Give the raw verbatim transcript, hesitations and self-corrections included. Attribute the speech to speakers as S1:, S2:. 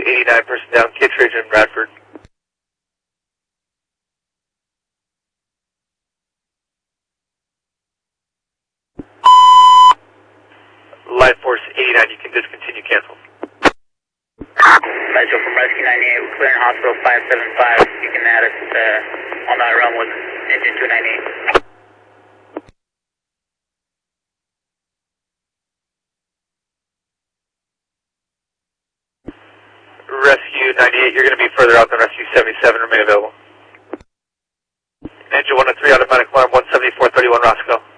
S1: eighty-nine, person down, Kittredge and Bradford. Line Force eighty-nine, you can discontinue, cancel.
S2: Metro from Rescue ninety-eight, we're clearing Hospital five seven five. You can add us uh, on that run with engine two ninety-eight.
S1: Rescue ninety-eight, you're going to be further out than Rescue seventy-seven, remain available. Engine one oh three, automatic alarm one seventy-four thirty-one, Roscoe.